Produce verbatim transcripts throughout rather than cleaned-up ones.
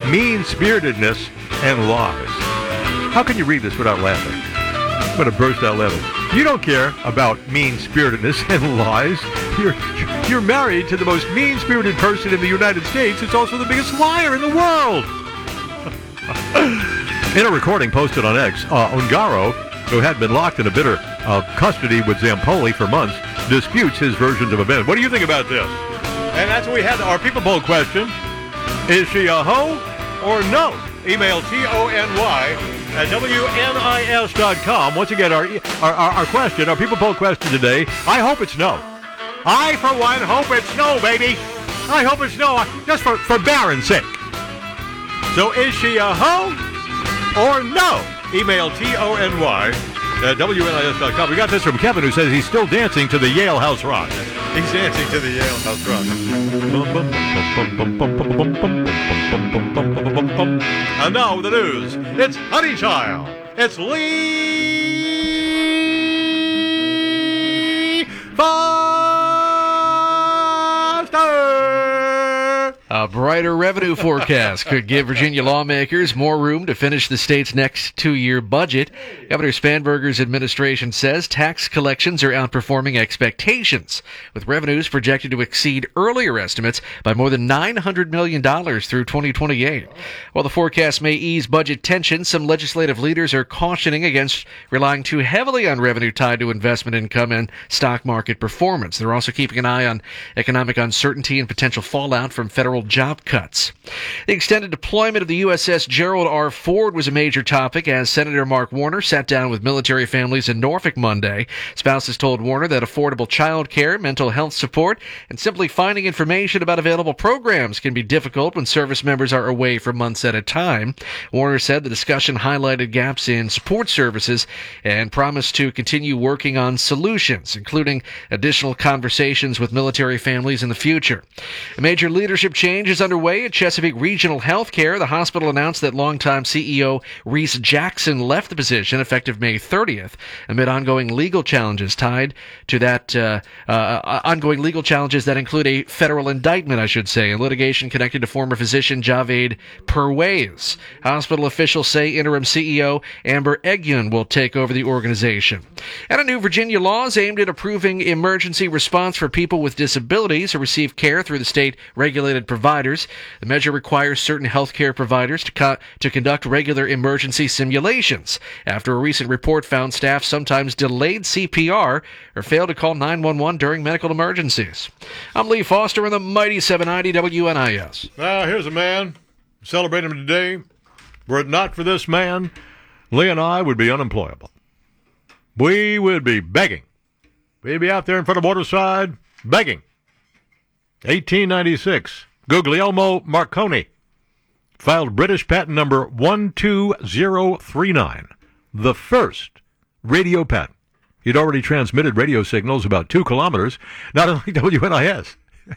mean-spiritedness and lies. How can you read this without laughing? I'm going to burst out laughing. You don't care about mean-spiritedness and lies. You're, you're married to the most mean-spirited person in the United States. It's also the biggest liar in the world. In a recording posted on X, uh, Ungaro, who had been locked in a bitter uh, custody with Zampoli for months, disputes his versions of events. What do you think about this? And that's what we had our people poll question. Is she a hoe or no? Email T O N Y at W N I S dot com. Once again, our, our, our question, our people poll question today, I hope it's no. I, for one, hope it's no, baby. I hope it's no, just for, for Barron's sake. So is she a hoe or no? Email T O N Y at W N I S dot com. We got this from Kevin, who says he's still dancing to the Yale House Rock. He's dancing to the Yale House Rock. And now the news. It's Honey Child. It's Lee Foster. A brighter revenue forecast could give Virginia lawmakers more room to finish the state's next two-year budget. Governor Spanberger's administration says tax collections are outperforming expectations, with revenues projected to exceed earlier estimates by more than nine hundred million dollars through twenty twenty-eight. While the forecast may ease budget tension, some legislative leaders are cautioning against relying too heavily on revenue tied to investment income and stock market performance. They're also keeping an eye on economic uncertainty and potential fallout from federal job cuts. The extended deployment of the U S S Gerald R. Ford was a major topic as Senator Mark Warner sat down with military families in Norfolk Monday. Spouses told Warner that affordable child care, mental health support, and simply finding information about available programs can be difficult when service members are away for months at a time. Warner said the discussion highlighted gaps in support services and promised to continue working on solutions, including additional conversations with military families in the future. A major leadership change is underway at Chesapeake Regional Healthcare. The hospital announced that longtime C E O Reese Jackson left the position effective May thirtieth amid ongoing legal challenges tied to that uh, uh, ongoing legal challenges that include a federal indictment, I should say, and litigation connected to former physician Javed Perwaiz. Hospital officials say interim C E O Amber Egyun will take over the organization. And a new Virginia law is aimed at approving emergency response for people with disabilities who receive care through the state-regulated providers. The measure requires certain healthcare providers to, co- to conduct regular emergency simulations after a recent report found staff sometimes delayed C P R or failed to call nine one one during medical emergencies. I'm Lee Foster in the mighty seven ninety W N I S. Now, here's a man. Celebrate him today. Were it not for this man, Lee and I would be unemployable. We would be begging. We'd be out there in front of Waterside begging. eighteen ninety-six. Guglielmo Marconi filed British patent number one two zero three nine, the first radio patent. He'd already transmitted radio signals about two kilometers, not unlike W N I S,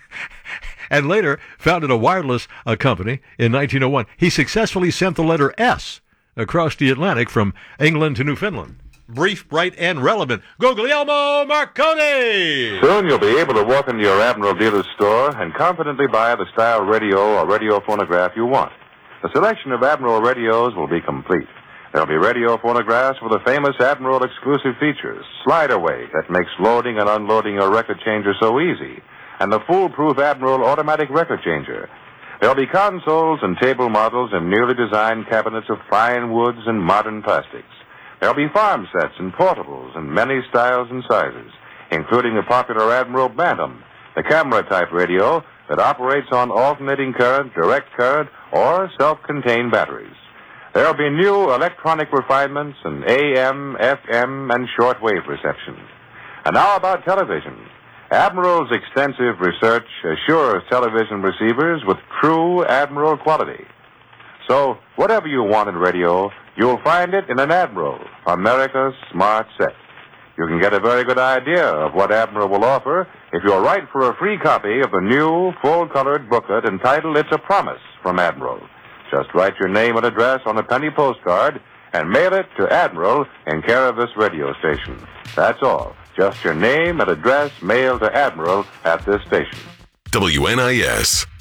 and later founded a wireless uh, company in nineteen oh one. He successfully sent the letter S across the Atlantic from England to Newfoundland. Brief, bright, and relevant. Guglielmo Marconi! Soon you'll be able to walk into your Admiral dealer's store and confidently buy the style radio or radio phonograph you want. The selection of Admiral radios will be complete. There'll be radio phonographs with the famous Admiral exclusive features, slide away that makes loading and unloading your record changer so easy, and the foolproof Admiral automatic record changer. There'll be consoles and table models in newly designed cabinets of fine woods and modern plastics. There'll be farm sets and portables in many styles and sizes, including the popular Admiral Bantam, the camera-type radio that operates on alternating current, direct current, or self-contained batteries. There'll be new electronic refinements and A M, F M, and shortwave reception. And now about television. Admiral's extensive research assures television receivers with true Admiral quality. So, whatever you want in radio, you'll find it in an Admiral, America's smart set. You can get a very good idea of what Admiral will offer if you'll write for a free copy of the new, full-colored booklet entitled It's a Promise from Admiral. Just write your name and address on a penny postcard and mail it to Admiral in care of this radio station. That's all. Just your name and address mailed to Admiral at this station. W N I S.